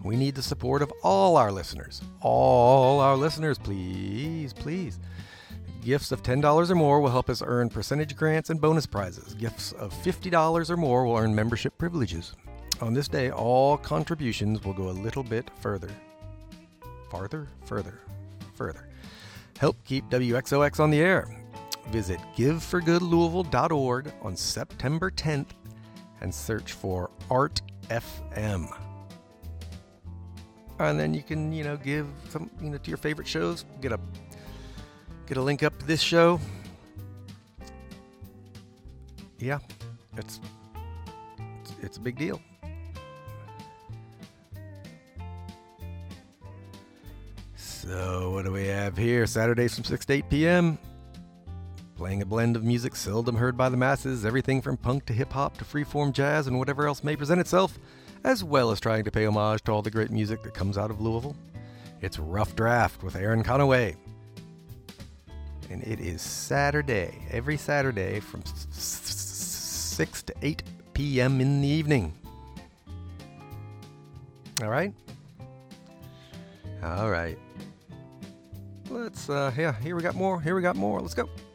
We need the support of all our listeners. All our listeners, please, please. Gifts of $10 or more will help us earn percentage grants and bonus prizes. Gifts of $50 or more will earn membership privileges. On this day, all contributions will go a little bit further. Farther? Further. Help keep WXOX on the air. Visit giveforgoodlouisville.org on September 10th and search for Art FM. And then you can, give some, to your favorite shows. Get a link up to this show. Yeah, it's a big deal. So what do we have here? Saturdays from 6 to 8 p.m. Playing a blend of music seldom heard by the masses, everything from punk to hip-hop to freeform jazz and whatever else may present itself, as well as trying to pay homage to all the great music that comes out of Louisville. It's Rough Draft with Aaron Conaway. And it is Saturday, every Saturday from 6 to 8 p.m. in the evening. All right? All right. Let's, here we got more. Let's go.